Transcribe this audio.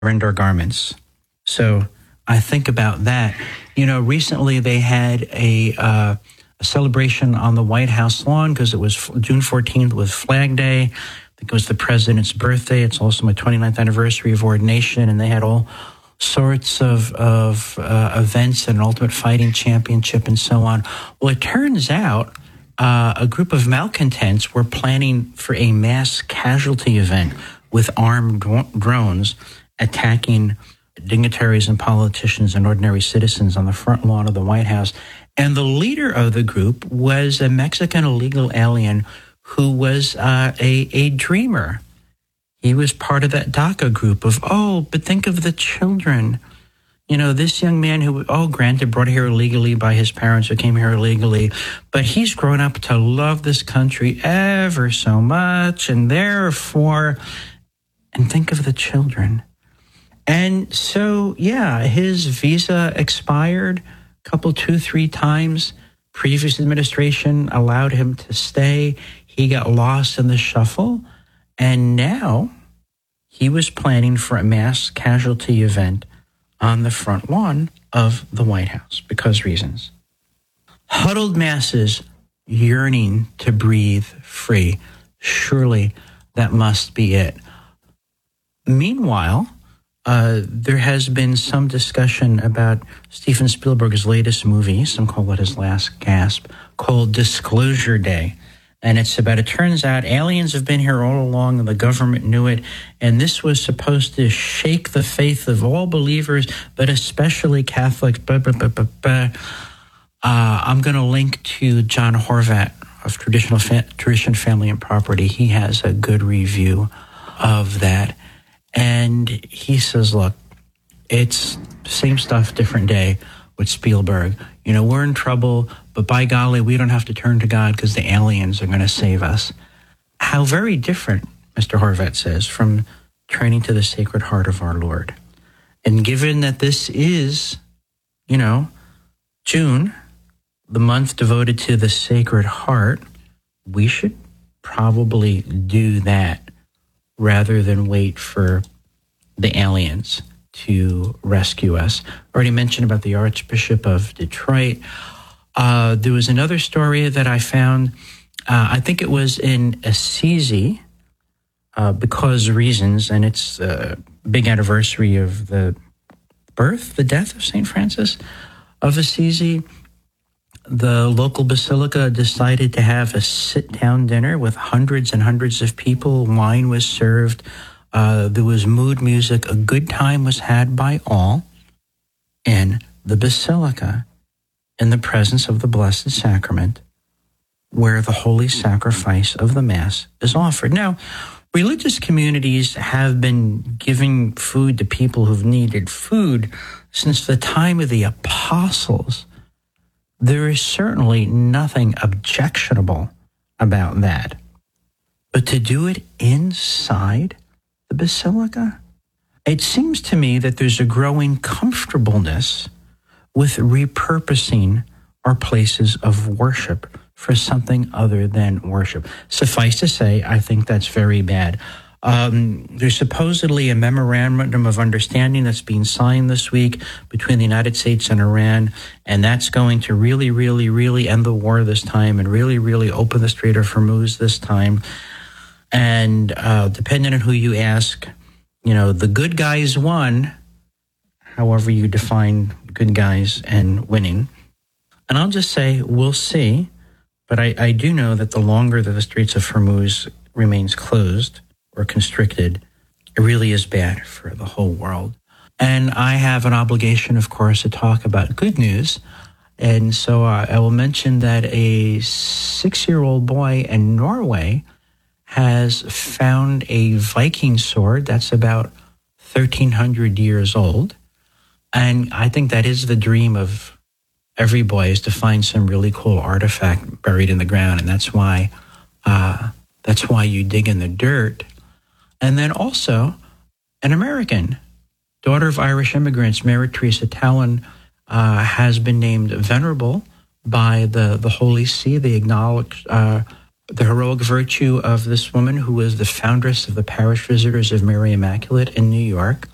rend our garments. So I think about that. Recently they had a celebration on the White House lawn because it was June 14th was Flag Day. I think it was the president's birthday. It's also my 29th anniversary of ordination, and they had all sorts of events and an Ultimate Fighting Championship and so on. Well, it turns out a group of malcontents were planning for a mass casualty event with armed drones attacking dignitaries and politicians and ordinary citizens on the front lawn of the White House. And the leader of the group was a Mexican illegal alien who was a dreamer. He was part of that DACA group of, but think of the children. This young man who, granted, brought here illegally by his parents who came here illegally, but he's grown up to love this country ever so much, and therefore, and think of the children. And so, his visa expired a couple, 2-3 times. Previous administration allowed him to stay. He got lost in the shuffle. And now he was planning for a mass casualty event on the front lawn of the White House because reasons. Huddled masses yearning to breathe free. Surely that must be it. Meanwhile, there has been some discussion about Steven Spielberg's latest movie, some call it his last gasp, called Disclosure Day. And it turns out aliens have been here all along and the government knew it. And this was supposed to shake the faith of all believers, but especially Catholics. I'm going to link to John Horvat of Tradition, Family, and Property. He has a good review of that. And he says, look, it's same stuff, different day with Spielberg. We're in trouble, but by golly, we don't have to turn to God because the aliens are going to save us. How very different, Mr. Horvat says, from turning to the Sacred Heart of our Lord. And given that this is, June, the month devoted to the Sacred Heart, we should probably do that rather than wait for the aliens to rescue us. Already mentioned about the Archbishop of Detroit. There was another story that I found. I think it was in Assisi, because reasons, and it's a big anniversary of the death of St. Francis of Assisi. The local basilica decided to have a sit-down dinner with hundreds and hundreds of people. Wine was served. There was mood music. A good time was had by all in the basilica in the presence of the Blessed Sacrament, where the holy sacrifice of the Mass is offered. Now, religious communities have been giving food to people who've needed food since the time of the apostles. There is certainly nothing objectionable about that. But to do it inside the basilica? It seems to me that there's a growing comfortableness with repurposing our places of worship for something other than worship. Suffice to say, I think that's very bad. There's supposedly a memorandum of understanding that's being signed this week between the United States and Iran, and that's going to really, really, really end the war this time and really, really open the Strait of Hormuz this time. And depending on who you ask, the good guys won, however you define good guys and winning. And I'll just say, we'll see. But I do know that the longer that the Straits of Hormuz remains closed or constricted, it really is bad for the whole world. And I have an obligation, of course, to talk about good news. And so I will mention that a 6-year-old boy in Norway has found a Viking sword that's about 1,300 years old. And I think that is the dream of every boy, is to find some really cool artifact buried in the ground. And that's why you dig in the dirt. And then also an American, daughter of Irish immigrants, Mary Teresa Talon, has been named venerable by the Holy See. They acknowledge the heroic virtue of this woman who was the foundress of the Parish Visitors of Mary Immaculate in New York.